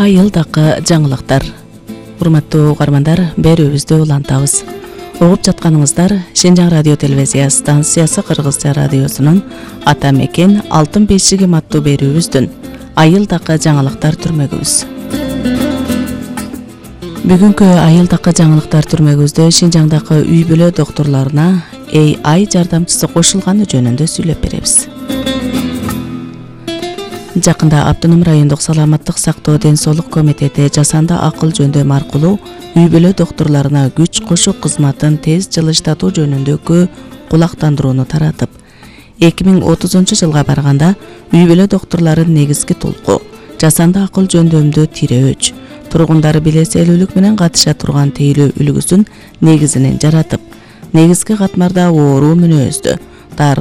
Айылдакы жаңылыктар. Урматтуу угармандар, берүүбүздү улантабыз. Угуп жатканыңыздар Шенжаң радио телевизия станциясы Кыргызча радиосунун Ата мекен Алтын бешигим аттуу берүүбүздүн Айылдакы жаңылыктар түрмөгүбүз. Бүгүнкү Айылдакы жаңылыктар түрмөгүбүздө Шенжаңдагы үй бүлө доктурларына AI жардамчысы кошулганы жөнүндө сүйлөп беребиз. Жакында Автоном райондук саламаттык сактоо ден соолук комитети жасанды акыл жөндөм аркылуу үй бүлө доктурларына күч кошуу кызматын тез жылыштатуу жөнүндөгү кулактандырууну таратып, 2030 жылга барганда үй бүлө доктурларын негизги толку жасанды акыл жөндөмдү тирөөч, тургундары билеселүүлүк менен катыша турган тейлөө үлгүсүн негизинен жаратып, негизги катмарда оору мүнөздү